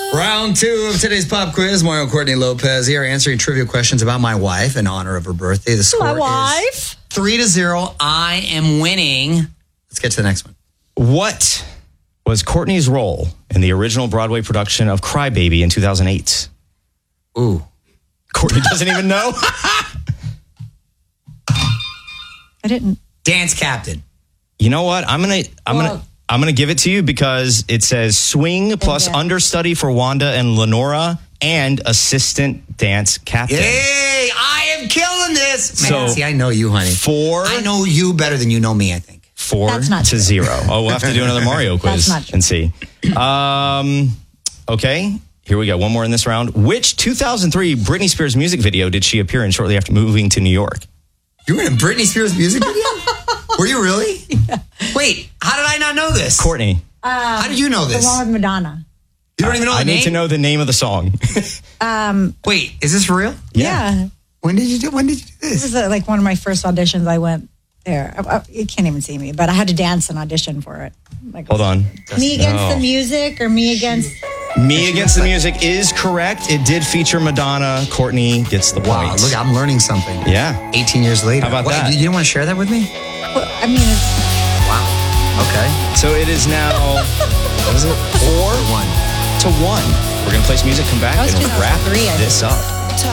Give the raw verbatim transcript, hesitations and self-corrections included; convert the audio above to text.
Round two of today's pop quiz. Mario Courtney Lopez here answering trivia questions about my wife in honor of her birthday. The score my is wife. three to zero. I am winning. Let's get to the next one. What was Courtney's role in the original Broadway production of Cry Baby in two thousand eight? Ooh. Courtney doesn't even know. I didn't. Dance captain. You know what? I'm gonna I'm Well- gonna I'm gonna give it to you because it says swing plus yeah. understudy for Wanda and Lenora and assistant dance captain. Yay! I am killing this. Man, So- see, I know you, honey. Four I know you better than you know me, I think. Four That's not to true. zero. Oh, we'll have to do another Mario quiz That's not true. and see. Um, okay, here we go. One more in this round. Which two thousand three Britney Spears music video did she appear in shortly after moving to New York? You were in a Britney Spears music video? Were you really? Yeah. Wait, how did I not know this? Courtney, How did you know The this? one with Madonna. You don't even know the I name? need to know the name of the song. Um, Wait, is this real? yeah. When did you do when did you do This this? was uh, like one of my first auditions. I went there. I, I, you can't even see me, but I had to dance and audition for it. Like, Hold on. Me against No. the music or me against... Me Against the Music is correct. It did feature Madonna. Courtney gets the point. Wow, look, I'm learning something. Yeah. eighteen years later. How about What, that? You didn't want to share that with me? Well, I mean, it's, Wow. Okay. So it is now, what is it? Four One. to one. We're going to play some music, come back, That was and two thousand wrap three, I this up.